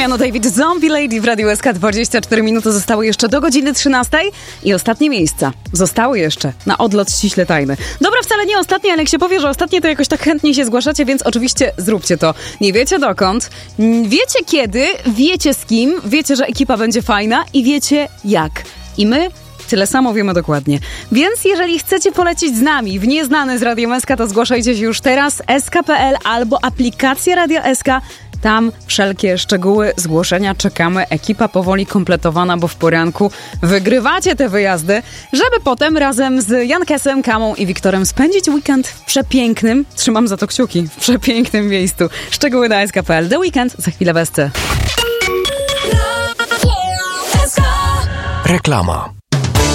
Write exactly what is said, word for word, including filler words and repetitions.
Mariano David, Zombie Lady w Radiu S K. dwadzieścia cztery minuty zostały jeszcze do godziny trzynastej i ostatnie miejsca zostały jeszcze na odlot ściśle tajny. Dobra, wcale nie ostatnie, ale jak się powie, że ostatnie, to jakoś tak chętnie się zgłaszacie, więc oczywiście zróbcie to. Nie wiecie dokąd, wiecie kiedy, wiecie z kim, wiecie, że ekipa będzie fajna i wiecie jak. I my tyle samo wiemy dokładnie. Więc jeżeli chcecie polecieć z nami w nieznane z Radiem S K, to zgłaszajcie się już teraz s k kropka p l albo aplikację Radia S K. Tam wszelkie szczegóły, zgłoszenia czekamy. Ekipa powoli kompletowana, bo w poranku wygrywacie te wyjazdy, żeby potem razem z Jankesem, Kamą i Wiktorem spędzić weekend w przepięknym, trzymam za to kciuki, w przepięknym miejscu. Szczegóły na s k kropka p l. The Weekend za chwilę w S C. Reklama.